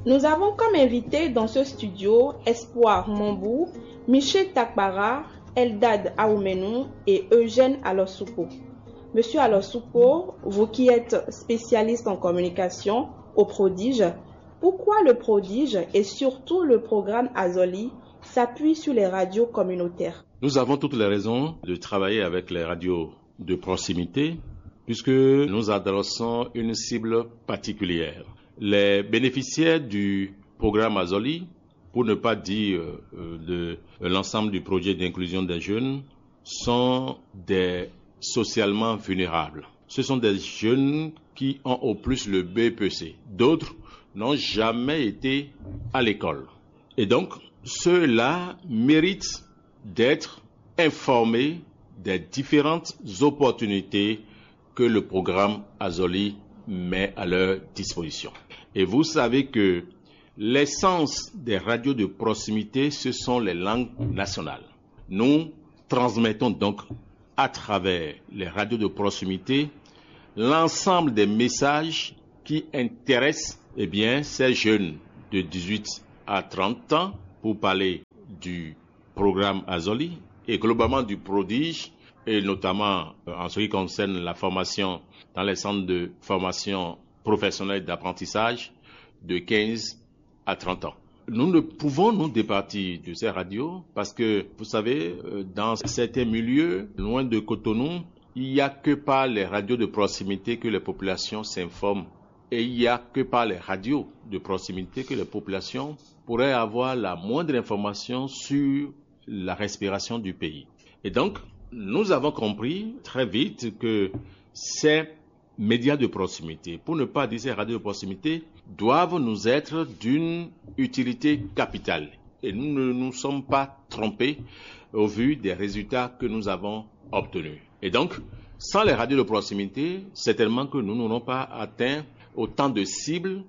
Nous avons comme invité dans ce studio Espoir Mambou, Michel Takbara, Eldad Aoumenou et Eugène Alosupo. Monsieur Alosupo, vous qui êtes spécialiste en communication au Prodige, pourquoi le Prodige et surtout le programme Azoli s'appuie sur les radios communautaires? Nous avons toutes les raisons de travailler avec les radios de proximité puisque nous adressons une cible particulière. Les bénéficiaires du programme Azoli, pour ne pas dire de l'ensemble du projet d'inclusion des jeunes, sont des socialement vulnérables. Ce sont des jeunes qui ont au plus le BPC. D'autres n'ont jamais été à l'école. Et donc, ceux-là méritent d'être informés des différentes opportunités que le programme Azoli met à leur disposition. Et vous savez que l'essence des radios de proximité, ce sont les langues nationales. Nous transmettons donc à travers les radios de proximité l'ensemble des messages qui intéressent ces jeunes de 18 à 30 ans pour parler du programme Azoli et globalement du Prodige et notamment en ce qui concerne la formation dans les centres de formation professionnelle d'apprentissage de 15 à 30 ans. Nous ne pouvons nous départir de ces radios parce que, vous savez, dans certains milieux, loin de Cotonou, il n'y a que par les radios de proximité que les populations s'informent. Et il n'y a que par les radios de proximité que les populations pourraient avoir la moindre information sur la respiration du pays. Et donc, nous avons compris très vite que ces médias de proximité, pour ne pas dire ces radios de proximité, doivent nous être d'une utilité capitale. Et nous ne nous sommes pas trompés au vu des résultats que nous avons obtenus. Et donc, sans les radios de proximité, certainement que nous n'aurons pas atteint autant de cibles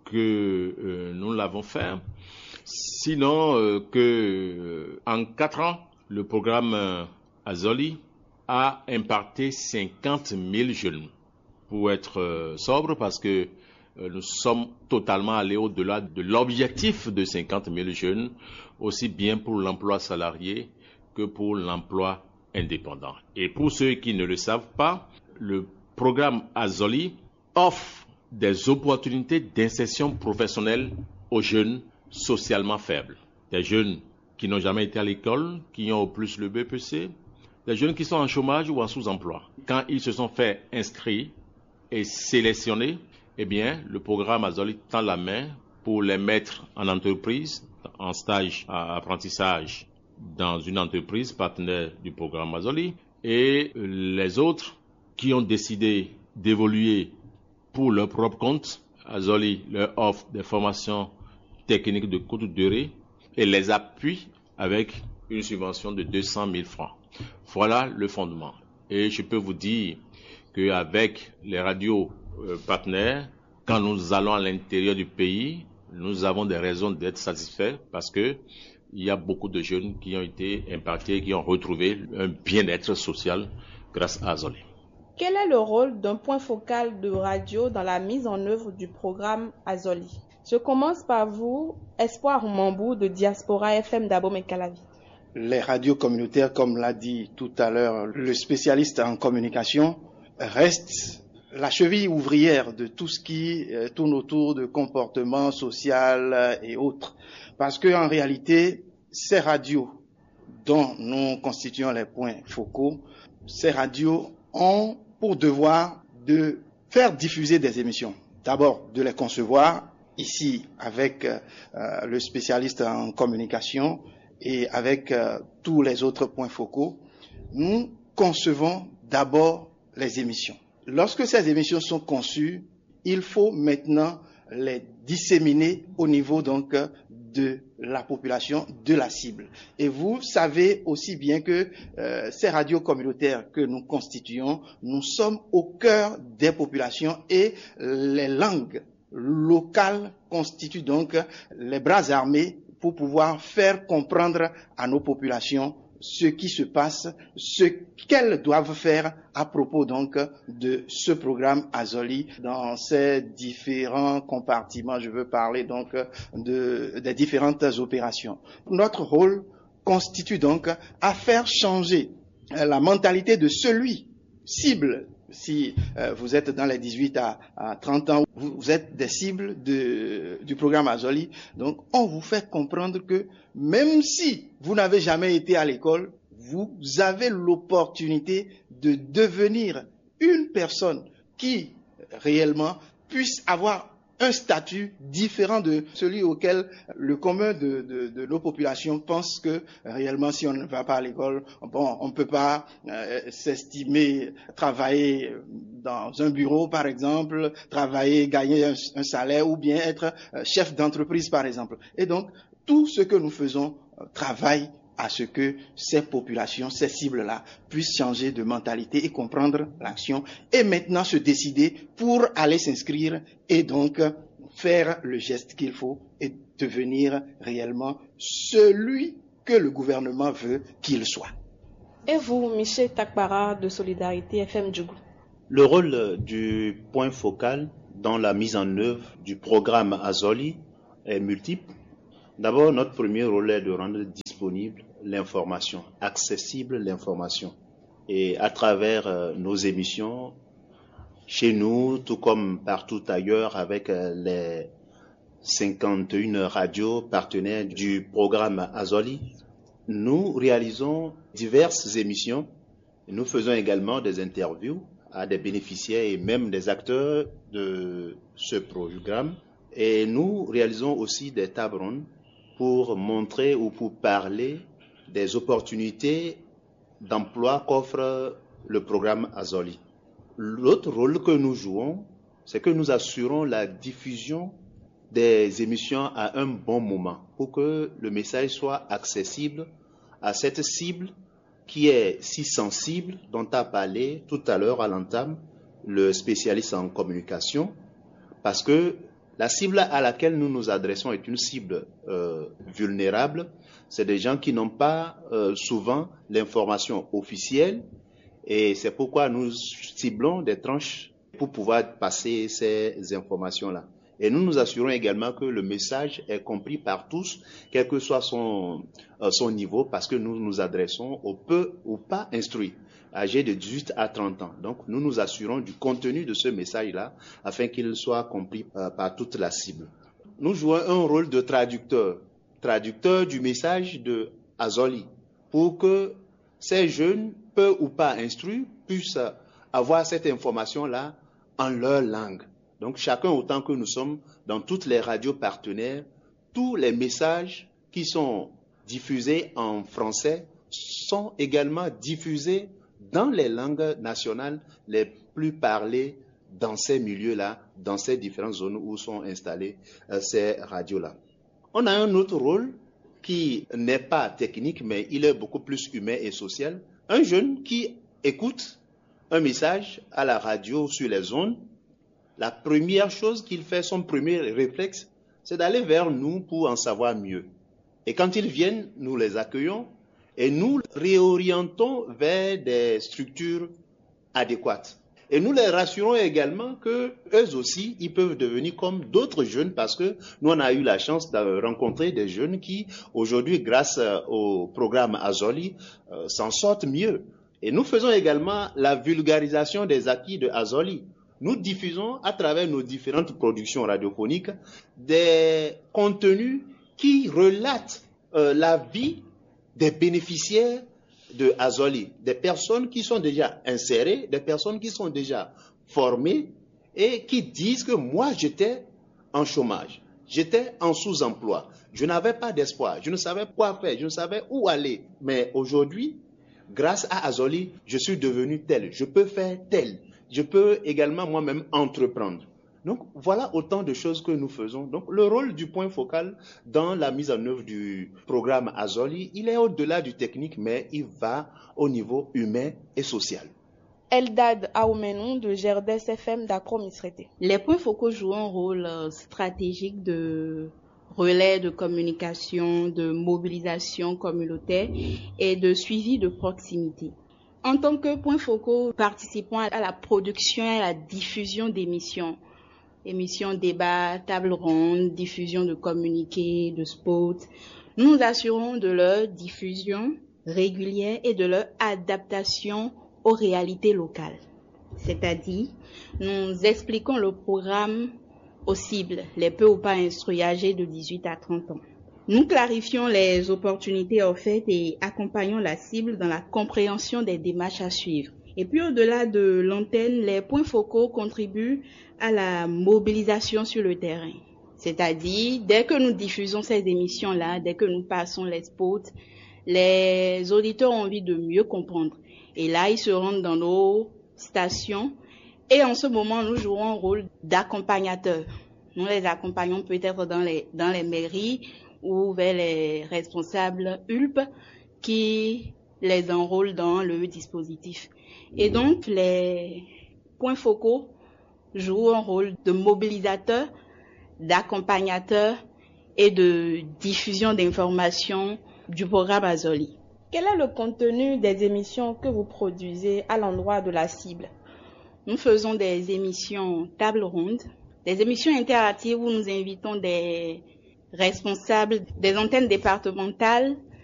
que nous l'avons fait. Sinon, en 4 ans, le programme Azoli a impacté 50 000 jeunes. Pour être sobre, parce que nous sommes totalement allés au-delà de l'objectif de 50 000 jeunes, aussi bien pour l'emploi salarié que pour l'emploi indépendant. Et pour ceux qui ne le savent pas, le programme Azoli offre des opportunités d'insertion professionnelle aux jeunes socialement faibles. Des jeunes qui n'ont jamais été à l'école, qui ont au plus le BPC, des jeunes qui sont en chômage ou en sous-emploi. Quand ils se sont fait inscrire et sélectionnés, le programme Azoli tend la main pour les mettre en entreprise, en stage à apprentissage dans une entreprise partenaire du programme Azoli. Et les autres qui ont décidé d'évoluer pour leur propre compte, Azoli leur offre des formations techniques de courte durée et les appuie avec une subvention de 200 000 francs. Voilà le fondement. Et je peux vous dire qu'avec les radios partenaires, quand nous allons à l'intérieur du pays, nous avons des raisons d'être satisfaits parce que il y a beaucoup de jeunes qui ont été impactés, qui ont retrouvé un bien-être social grâce à Azoli. Quel est le rôle d'un point focal de radio dans la mise en œuvre du programme Azoli? Je commence par vous, Espoir Mambou de Diaspora FM d'Abomey-Calavi. Les radios communautaires, comme l'a dit tout à l'heure le spécialiste en communication, restent la cheville ouvrière de tout ce qui tourne autour de comportement social et autres. Parce qu'en réalité, ces radios dont nous constituons les points focaux, ces radios ont pour devoir de faire diffuser des émissions. D'abord, de les concevoir, ici avec le spécialiste en communication et avec tous les autres points focaux. Nous concevons d'abord les émissions. Lorsque ces émissions sont conçues, il faut maintenant les disséminer au niveau donc de la population, de la cible. Et vous savez aussi bien que ces radios communautaires que nous constituons, nous sommes au cœur des populations et les langues locales constituent donc les bras armés pour pouvoir faire comprendre à nos populations ce qui se passe, ce qu'elles doivent faire à propos donc de ce programme Azoli dans ses différents compartiments. Je veux parler donc des différentes opérations. Notre rôle constitue donc à faire changer la mentalité de celui cible. Si vous êtes dans les 18 à 30 ans, vous êtes des cibles du programme Azoli. Donc, on vous fait comprendre que même si vous n'avez jamais été à l'école, vous avez l'opportunité de devenir une personne qui réellement puisse avoir un statut différent de celui auquel le commun de nos populations pense que réellement si on ne va pas à l'école, bon, on ne peut pas s'estimer travailler dans un bureau par exemple, travailler, gagner un salaire ou bien être chef d'entreprise par exemple. Et donc, tout ce que nous faisons travaille à ce que ces populations, ces cibles-là, puissent changer de mentalité et comprendre l'action et maintenant se décider pour aller s'inscrire et donc faire le geste qu'il faut et devenir réellement celui que le gouvernement veut qu'il soit. Et vous, Michel Takpara de Solidarité FM Djougou? Le rôle du point focal dans la mise en œuvre du programme Azoli est multiple. D'abord, notre premier rôle est de rendre disponible l'information, accessible l'information. Et à travers nos émissions, chez nous, tout comme partout ailleurs, avec les 51 radios partenaires du programme Azoli, nous réalisons diverses émissions. Nous faisons également des interviews à des bénéficiaires et même des acteurs de ce programme. Et nous réalisons aussi des tables rondes pour montrer ou pour parler des opportunités d'emploi qu'offre le programme Azoli. L'autre rôle que nous jouons, c'est que nous assurons la diffusion des émissions à un bon moment pour que le message soit accessible à cette cible qui est si sensible, dont a parlé tout à l'heure à l'entame le spécialiste en communication, parce que la cible à laquelle nous nous adressons est une cible vulnérable. C'est des gens qui n'ont pas souvent l'information officielle et c'est pourquoi nous ciblons des tranches pour pouvoir passer ces informations-là. Et nous nous assurons également que le message est compris par tous, quel que soit son niveau, parce que nous nous adressons aux peu ou pas instruits, âgés de 18 à 30 ans. Donc, nous nous assurons du contenu de ce message-là, afin qu'il soit compris par toute la cible. Nous jouons un rôle de traducteur du message de Azoli, pour que ces jeunes, peu ou pas instruits, puissent avoir cette information-là en leur langue. Donc, chacun, autant que nous sommes dans toutes les radios partenaires, tous les messages qui sont diffusés en français sont également diffusés dans les langues nationales les plus parlées dans ces milieux-là, dans ces différentes zones où sont installées ces radios-là. On a un autre rôle qui n'est pas technique, mais il est beaucoup plus humain et social. Un jeune qui écoute un message à la radio sur les ondes, la première chose qu'il fait, son premier réflexe, c'est d'aller vers nous pour en savoir mieux. Et quand ils viennent, nous les accueillons et nous réorientons vers des structures adéquates. Et nous les rassurons également que eux aussi, ils peuvent devenir comme d'autres jeunes parce que nous, on a eu la chance de rencontrer des jeunes qui, aujourd'hui, grâce au programme Azoli, s'en sortent mieux. Et nous faisons également la vulgarisation des acquis de Azoli. Nous diffusons à travers nos différentes productions radiophoniques des contenus qui relatent la vie des bénéficiaires de Azoli, des personnes qui sont déjà insérées, des personnes qui sont déjà formées et qui disent que moi j'étais en chômage, j'étais en sous-emploi, je n'avais pas d'espoir, je ne savais quoi faire, je ne savais où aller. Mais aujourd'hui, grâce à Azoli, je suis devenu tel, je peux faire tel. Je peux également moi-même entreprendre. Donc, voilà autant de choses que nous faisons. Donc, le rôle du point focal dans la mise en œuvre du programme Azoli, il est au-delà du technique, mais il va au niveau humain et social. Eldad Aoumenou de GRDS FM d'Accra Misrete. Les points focaux jouent un rôle stratégique de relais de communication, de mobilisation communautaire et de suivi de proximité. En tant que points focaux participant à la production et à la diffusion d'émissions, émissions, débats, tables rondes, diffusion de communiqués, de spots, nous nous assurons de leur diffusion régulière et de leur adaptation aux réalités locales. C'est-à-dire, nous expliquons le programme aux cibles, les peu ou pas instruits âgés de 18 à 30 ans. Nous clarifions les opportunités offertes et accompagnons la cible dans la compréhension des démarches à suivre. Et puis au-delà de l'antenne, les points focaux contribuent à la mobilisation sur le terrain. C'est-à-dire, dès que nous diffusons ces émissions-là, dès que nous passons les spots, les auditeurs ont envie de mieux comprendre. Et là, ils se rendent dans nos stations. Et en ce moment, nous jouons un rôle d'accompagnateurs. Nous les accompagnons peut-être dans les mairies ou vers les responsables ULP qui les enrôlent dans le dispositif. Et donc, les points focaux jouent un rôle de mobilisateur, d'accompagnateur et de diffusion d'informations du programme Azoli. Quel est le contenu des émissions que vous produisez à l'endroit de la cible? Nous faisons des émissions table ronde, des émissions interactives où nous invitons des responsables des antennes départementales